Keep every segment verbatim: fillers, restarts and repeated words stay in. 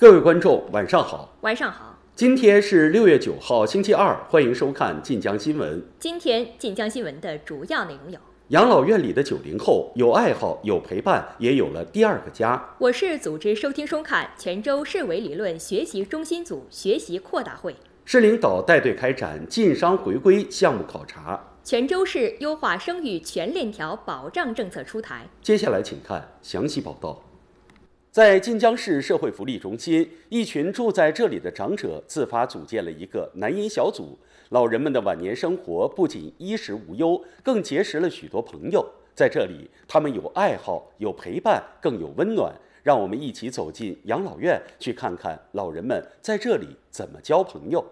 各位观众，晚上好。 晚上好。 今天是六月九号，星期二，欢迎收看晋江新闻。 今天晋江新闻的主要内容有： 养老院里的九零后有爱好，有陪伴，也有了第二个家。 我市组织收听收看泉州市委理论学习中心组学习扩大会。 市领导带队开展晋商回归项目考察。 泉州市优化生育全链条保障政策出台。 接下来请看详细报道。在晋江市社会福利中心，一群住在这里的长者自发组建了一个男婴小组。老人们的晚年生活不仅衣食无忧，更结识了许多朋友。在这里，他们有爱好，有陪伴，更有温暖。让我们一起走进养老院，去看看老人们在这里怎么交朋友。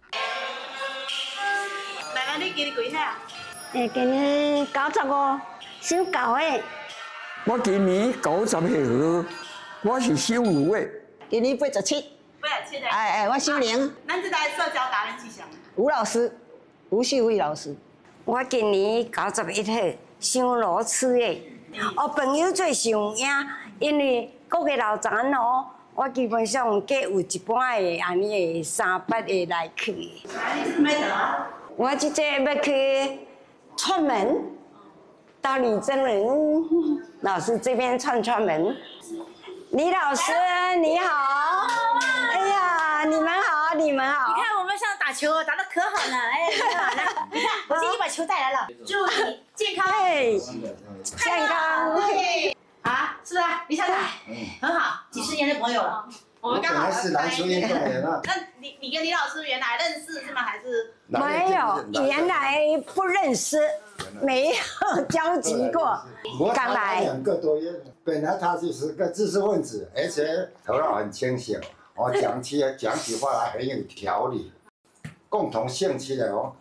奶奶，你今年几岁啊？ 诶，今年九十五，小九诶。 我今年九十岁，我是小五诶。 今年八十七。 八十七的。 哎哎，我姓林。 咱这台社交达人是谁？ 吴老师，吴秀慧老师。我今年九十一岁，上路痴诶。哦，朋友最上影，因为各个老宅哦，我基本上计有一半的安尼的三八的来去。 啊，你是咩的？ 我即个要去串门，到李真人老师这边串串门。李老师你好，哎呀，你们好，你们好。 你看我们像打球，打得可好了，哎，来，你看，我今天把球带来了，祝你健康， 健康。 啊，是啊，李小彩，很好，几十年的朋友了。我们刚好是篮球运动员啊。 那你你跟李老师原来认识是吗？还是？ 没有，原来不认识，没有交集过。刚来两个多月，本来他就是个知识分子，而且头脑很清醒，哦，讲起讲起话来很有条理，共同兴趣的哦。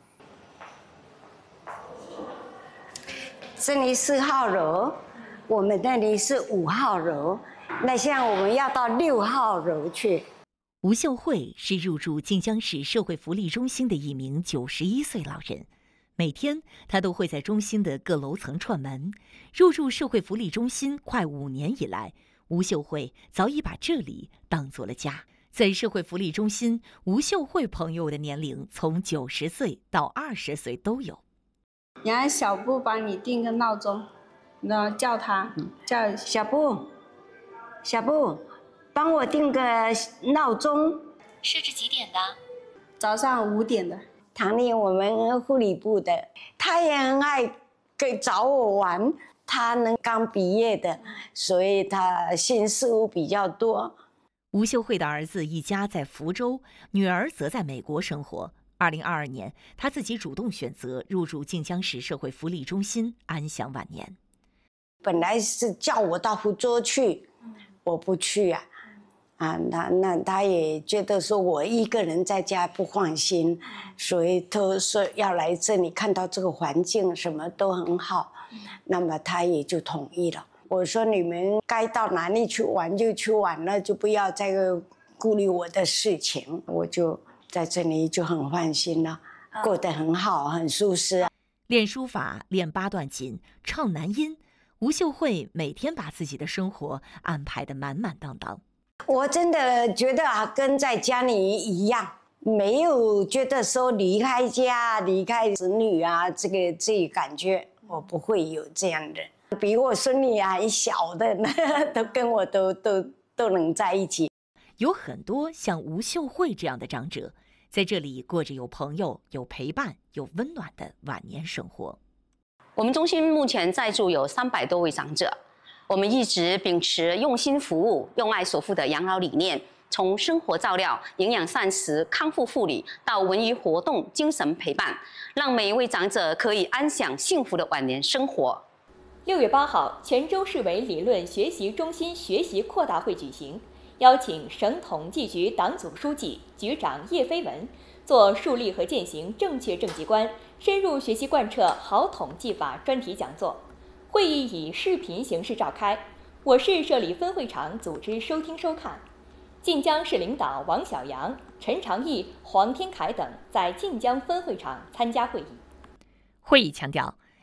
这里四号楼，我们那里是五号楼，那像我们要到六号楼去。 吴秀慧是入住晋江市社会福利中心的一名九十一岁老人，每天她都会在中心的各楼层串门。入住社会福利中心快五年以来，吴秀慧早已把这里当做了家。在社会福利中心，吴秀慧朋友的年龄从九十岁到二十岁都有。 你让小布帮你定个闹钟，那叫他叫小布，小布。帮我定个闹钟， 设置几点的？ 早上五点的。 唐丽，我们护理部的，他也很爱给找我玩。他能刚毕业的，所以他新事物比较多。 吴秀慧的儿子一家在福州，女儿则在美国生活。二零二二年，他自己主动选择入住晋江市社会福利中心，安享晚年。 本来是叫我到福州去，我不去啊。啊，那那他也觉得说我一个人在家不放心，所以他说要来这里看到这个环境什么都很好，那么他也就同意了。我说你们该到哪里去玩就去玩了，就不要再顾虑我的事情，我就在这里就很放心了，过得很好，很舒适。 练书法，练八段锦，唱男音，吴秀慧每天把自己的生活安排得满满当当。 我真的觉得啊，跟在家里一样，没有觉得说离开家、离开子女啊，这个这个感觉，我不会有这样的。比我孙女还小的，都跟我都都都能在一起。 有很多像吴秀慧这样的长者，在这里过着有朋友、有陪伴、有温暖的晚年生活。 我们中心目前在住有三百多位长者。我们一直秉持用心服务、用爱守护的养老理念，从生活照料、营养膳食、康复护理到文娱活动、精神陪伴，让每一位长者可以安享幸福的晚年生活。 六月八号，泉州市委理论学习中心学习扩大会举行，邀请省统计局党组书记、局长叶飞文做树立和践行正确政绩观、深入学习贯彻好统计法专题讲座。会议以视频形式召开，我市社里分会场组织收听收看。晋江市领导王小阳、陈长义、黄天凯等在晋江分会场参加会议。会议强调，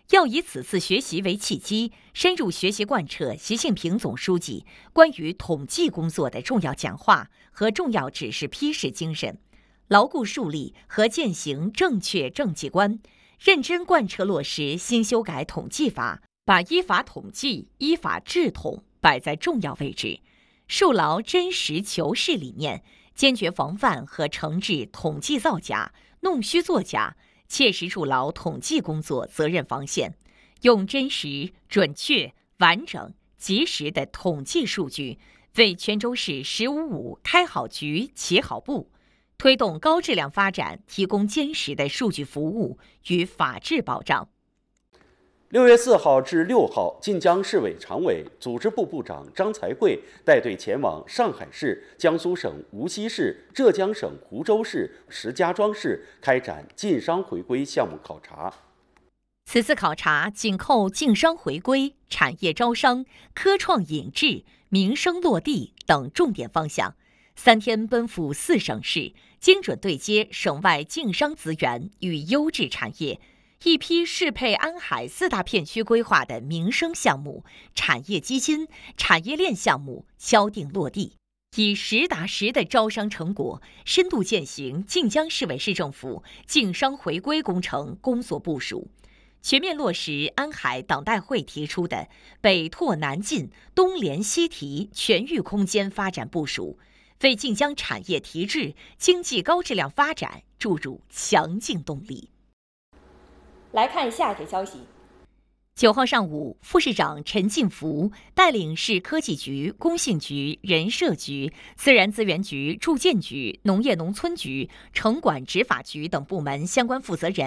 要以此次学习为契机，深入学习贯彻习近平总书记关于统计工作的重要讲话和重要指示批示精神，牢固树立和践行正确政绩观，认真贯彻落实新修改统计法，把依法统计、依法治统摆在重要位置，树牢真实求是理念，坚决防范和惩治统计造假、弄虚作假，切实筑牢统计工作责任防线，用真实、准确、完整、及时的统计数据，为泉州市“十五五”开好局、起好步，推动高质量发展提供坚实的数据服务与法治保障。 六月四号至六号，晋江市委常委、组织部部长张才贵带队前往上海市、江苏省无锡市、浙江省湖州市、石家庄市开展晋商回归项目考察。 此次考察紧扣晋商回归、产业招商、科创引智、民生落地等重点方向，三天奔赴四省市，精准对接省外晋商资源与优质产业。一批适配安海四大片区规划的民生项目、产业基金、产业链项目敲定落地，以实打实的招商成果，深度践行晋江市委市政府晋商回归工程工作部署，全面落实安海党代会提出的北拓南进、东联西提全域空间发展部署，为晋江产业提质、经济高质量发展注入强劲动力。 来看下一条消息。 九号上午，副市长陈进福带领市科技局、工信局、人社局、自然资源局、住建局、农业农村局、城管执法局等部门相关负责人